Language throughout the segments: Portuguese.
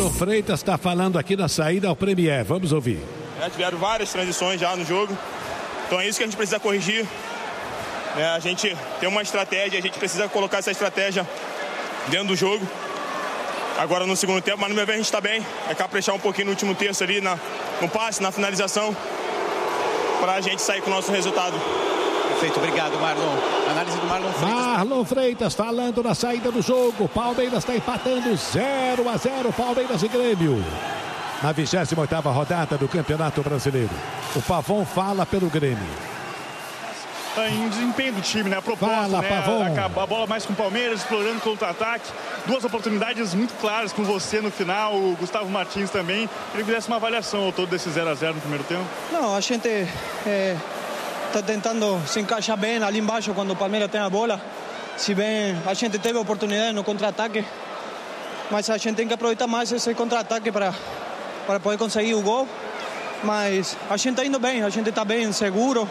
Marlon Freitas está falando aqui na saída ao Premier. Vamos ouvir. Tiveram várias transições já no jogo. Então é isso que a gente precisa corrigir. A gente tem uma estratégia, a gente precisa colocar essa estratégia dentro do jogo. Agora no segundo tempo, mas no meu ver a gente está bem. É caprichar um pouquinho no último terço ali, no passe, na finalização, para a gente sair com o nosso resultado. Perfeito, obrigado, Marlon. Análise do Marlon Freitas. Marlon Freitas falando na saída do jogo. Palmeiras está empatando 0-0, Palmeiras e Grêmio. Na 28ª rodada do Campeonato Brasileiro. O Pavon fala pelo Grêmio. Em desempenho do time, né? A proposta, Fala, né? Pavon. A bola mais com o Palmeiras, explorando contra-ataque. Duas oportunidades muito claras com você no final, o Gustavo Martins também. Queria que desse uma avaliação ao todo desse 0-0 no primeiro tempo. Não, a gente está tentando se encaixar bem ali embaixo quando o Palmeiras tem a bola. Se bem a gente teve oportunidade no contra-ataque, mas a gente tem que aproveitar mais esse contra-ataque para poder conseguir o gol. Mas a gente está indo bem, a gente está bem, seguro.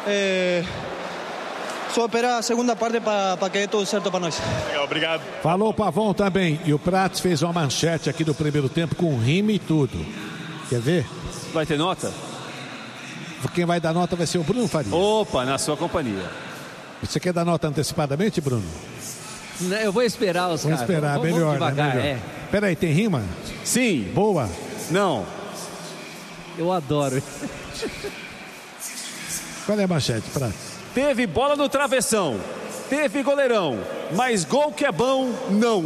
Só esperar a segunda parte para que dê tudo certo para nós. Legal, obrigado. Falou Pavon também. E o Prats fez uma manchete aqui do primeiro tempo com rima e tudo. Quer ver? Vai ter nota? Quem vai dar nota vai ser o Bruno Faria. Opa, na sua companhia. Você quer dar nota antecipadamente, Bruno? Eu vou esperar os caras. Vamos esperar, melhor, devagar, né? Melhor. Peraí, tem rima? Sim. Boa. Não. Eu adoro. Qual é a manchete, Prats? Teve bola no travessão, teve goleirão, mas gol que é bom, não.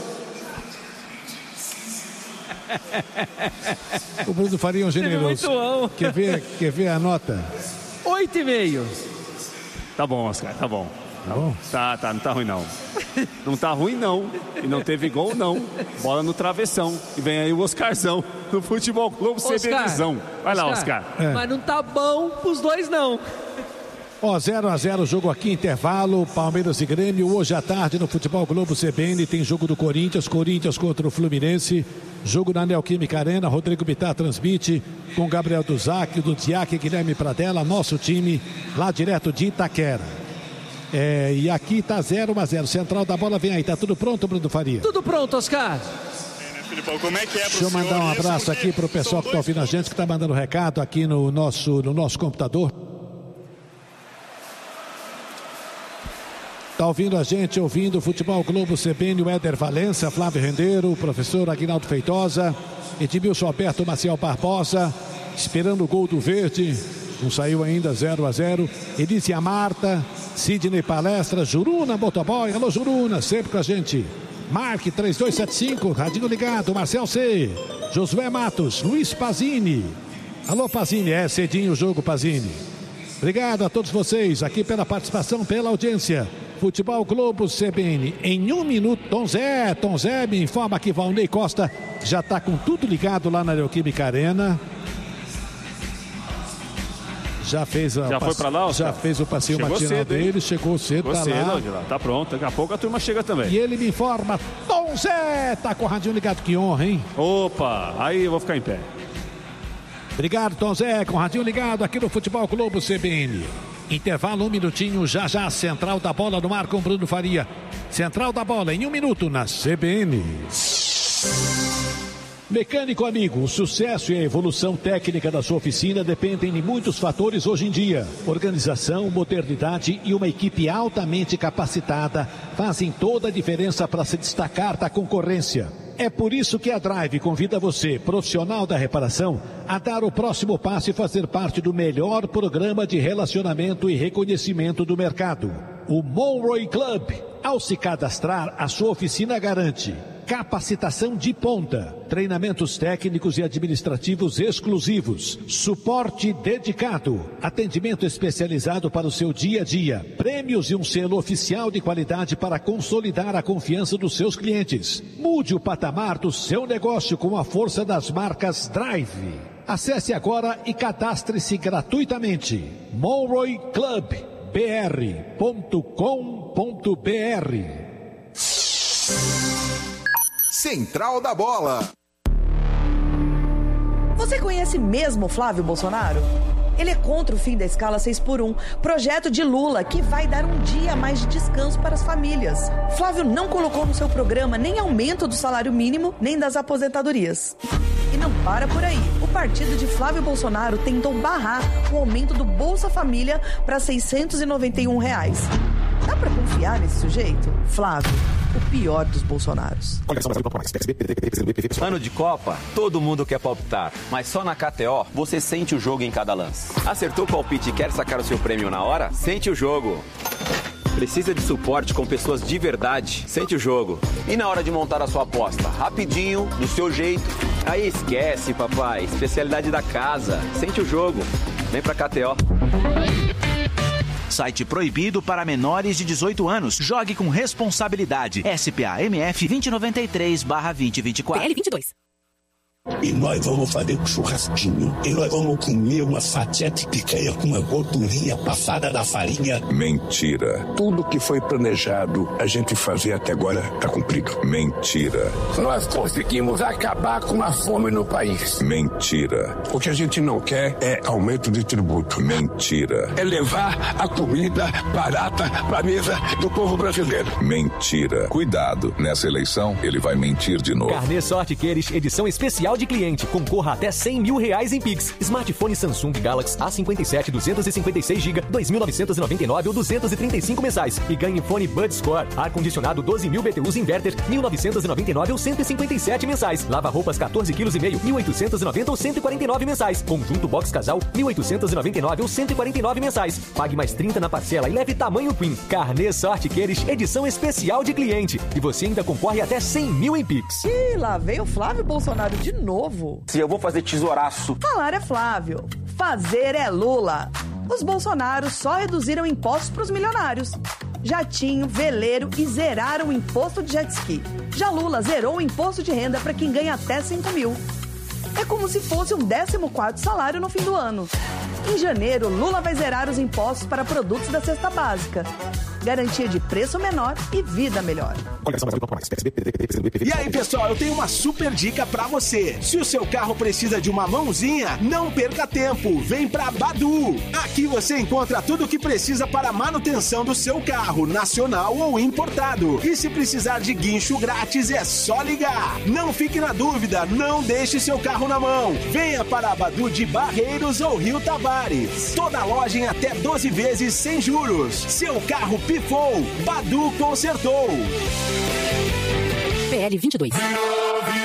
O Bruno Faria é um generoso. Muito bom. Quer ver a nota? 8,5. Tá bom, Oscar, tá bom. Tá bom? Tá, não tá ruim não. Não tá ruim não. E não teve gol não. Bola no travessão. E vem aí o Oscarzão no Futebol Clube CBNzão. Vai lá, Oscar. Mas não tá bom pros dois não. 0-0, jogo aqui, intervalo, Palmeiras e Grêmio. Hoje à tarde no Futebol Globo CBN tem jogo do Corinthians contra o Fluminense. Jogo na Neoquímica Arena, Rodrigo Bittar transmite com Gabriel Duzac, do Diac e Guilherme Pradella, nosso time lá direto de Itaquera. E aqui tá 0-0, central da bola vem aí, tá tudo pronto, Bruno Faria? Tudo pronto, Oscar. Filipão, como é que é pro Deixa eu mandar um abraço aqui pro pessoal que tá ouvindo a gente, que tá mandando recado aqui no nosso computador. Está ouvindo a gente, ouvindo o Futebol Globo CBN, o Éder Valença, Flávio Rendeiro, o professor Aguinaldo Feitosa, Edmilson Alberto Maciel Barbosa, esperando o gol do Verde, não saiu ainda, 0-0. Elícia Marta, Sidney Palestra, Juruna Motoboy, alô Juruna, sempre com a gente. Marque 3275, radinho ligado, Marcel C, Josué Matos, Luiz Pazini. Alô Pazini, cedinho o jogo, Pazini. Obrigado a todos vocês aqui pela participação, pela audiência. Futebol Globo CBN em 1 minuto. Tom Zé me informa que Valnei Costa já está com tudo ligado lá na Neoquímica Arena. Já fez foi para lá? Já fez o passeio matinal dele, chegou cedo, tá lá. Tá pronto, daqui a pouco a turma chega também. E ele me informa, Tom Zé tá com o radinho ligado, que honra, hein? Opa, aí eu vou ficar em pé. Obrigado, Tom Zé, com o radinho ligado aqui no Futebol Globo CBN. Intervalo, 1 minutinho, já, central da bola no ar com Bruno Faria. Central da bola em 1 minuto na CBN. Mecânico amigo, o sucesso e a evolução técnica da sua oficina dependem de muitos fatores hoje em dia. Organização, modernidade e uma equipe altamente capacitada fazem toda a diferença para se destacar da concorrência. É por isso que a Drive convida você, profissional da reparação, a dar o próximo passo e fazer parte do melhor programa de relacionamento e reconhecimento do mercado. O Monroe Club. Ao se cadastrar, a sua oficina garante capacitação de ponta, treinamentos técnicos e administrativos exclusivos, suporte dedicado, atendimento especializado para o seu dia a dia, prêmios e um selo oficial de qualidade para consolidar a confiança dos seus clientes. Mude o patamar do seu negócio com a força das marcas Drive. Acesse agora e cadastre-se gratuitamente. monroeclubbr.com.br. Central da Bola. Você conhece mesmo Flávio Bolsonaro? Ele é contra o fim da escala 6x1, projeto de Lula que vai dar um dia a mais de descanso para as famílias. Flávio não colocou no seu programa nem aumento do salário mínimo, nem das aposentadorias. E não para por aí. O partido de Flávio Bolsonaro tentou barrar o aumento do Bolsa Família para R$ 691. Dá pra confiar nesse sujeito? Flávio, o pior dos Bolsonaros. Ano de Copa, todo mundo quer palpitar, mas só na KTO você sente o jogo em cada lance. Acertou o palpite e quer sacar o seu prêmio na hora? Sente o jogo. Precisa de suporte com pessoas de verdade? Sente o jogo. E na hora de montar a sua aposta? Rapidinho, do seu jeito. Aí esquece, papai. Especialidade da casa. Sente o jogo. Vem pra KTO. Site proibido para menores de 18 anos. Jogue com responsabilidade. SPA-MF 2093/2024. PL 22. E nós vamos fazer um churrasquinho. E nós vamos comer uma fatia de picanha com uma gordurinha passada da farinha. Mentira. Tudo que foi planejado a gente fazer até agora está cumprido. Mentira. Nós conseguimos acabar com a fome no país. Mentira. O que a gente não quer é aumento de tributo. Mentira. É levar a comida barata para a mesa do povo brasileiro. Mentira. Cuidado, nessa eleição ele vai mentir de novo. Carnê Sorte Queires, edição especial de cliente. Concorra até R$100 mil em Pix. Smartphone Samsung Galaxy A57 256GB, 2.999 ou 235 mensais. E ganhe fone Bud Score. Ar-condicionado 12.000 BTUs Inverter, 1.999 ou 157 mensais. Lava-roupas 14,5 kg, 1.890 ou 149 mensais. Conjunto Box Casal, 1.899 ou 149 mensais. Pague mais 30 na parcela e leve tamanho Queen. Carnê Sorte Queires, edição especial de cliente. E você ainda concorre até R$100 mil em Pix. Ih, lá veio o Flávio Bolsonaro de novo. Se eu vou fazer tesouraço. Falar é Flávio, fazer é Lula. Os Bolsonaros só reduziram impostos para os milionários. Jatinho, veleiro e zeraram o imposto de jet ski. Já Lula zerou o imposto de renda para quem ganha até 5 mil. É como se fosse um 14º salário no fim do ano. Em janeiro, Lula vai zerar os impostos para produtos da cesta básica. Garantia de preço menor e vida melhor. E aí, pessoal, eu tenho uma super dica pra você. Se o seu carro precisa de uma mãozinha, não perca tempo. Vem pra Badu. Aqui você encontra tudo o que precisa para a manutenção do seu carro, nacional ou importado. E se precisar de guincho grátis, é só ligar. Não fique na dúvida, não deixe seu carro na mão. Venha para a Badu de Barreiros ou Rio Tavares. Toda loja em até 12 vezes sem juros. Seu carro pifou, Badu consertou. PL 22.